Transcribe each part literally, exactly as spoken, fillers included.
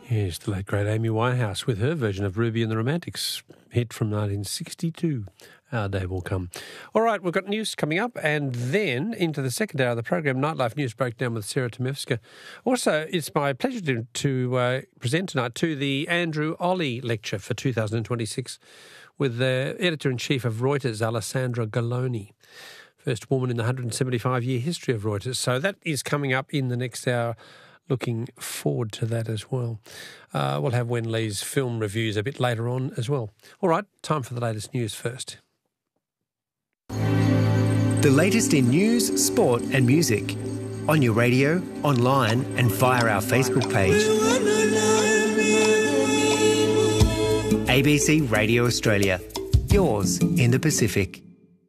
Yes, the late great Amy Winehouse with her version of Ruby and the Romantics, hit from nineteen sixty-two. Our day will come. All right, we've got news coming up, and then into the second hour of the program, Nightlife News Breakdown with Sarah Tomevska. Also, it's my pleasure to, to uh, present tonight to the Andrew Olley Lecture for two thousand twenty-six with the editor-in-chief of Reuters, Alessandra Galloni. First woman in the one hundred seventy-five year history of Reuters. So that is coming up in the next hour. Looking forward to that as well. Uh, we'll have Wen Lee's film reviews a bit later on as well. All right, time for the latest news first. The latest in news, sport and music. On your radio, online and via our Facebook page. A B C Radio Australia. Yours in the Pacific.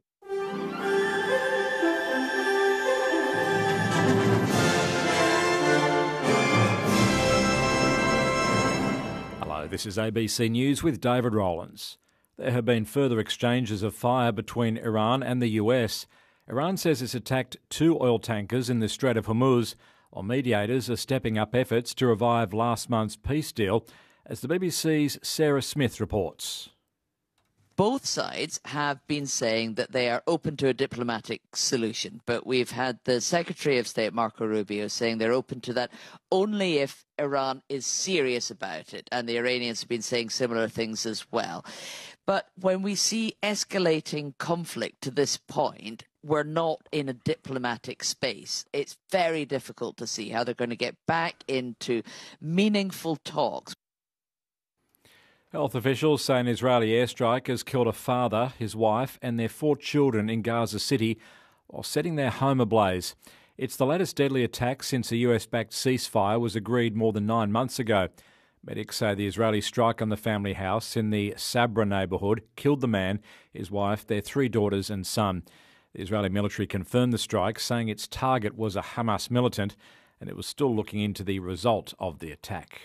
This is A B C News with David Rowlands. There have been further exchanges of fire between Iran and the U S. Iran says it's attacked two oil tankers in the Strait of Hormuz, while mediators are stepping up efforts to revive last month's peace deal, as the B B C's Sarah Smith reports. Both sides have been saying that they are open to a diplomatic solution, but we've had the Secretary of State, Marco Rubio, saying they're open to that only if Iran is serious about it, and the Iranians have been saying similar things as well. But when we see escalating conflict to this point, we're not in a diplomatic space. It's very difficult to see how they're going to get back into meaningful talks. Health officials say an Israeli airstrike has killed a father, his wife and their four children in Gaza City while setting their home ablaze. It's the latest deadly attack since a U S-backed ceasefire was agreed more than nine months ago. Medics say the Israeli strike on the family house in the Sabra neighbourhood killed the man, his wife, their three daughters and son. The Israeli military confirmed the strike, saying its target was a Hamas militant, and it was still looking into the result of the attack.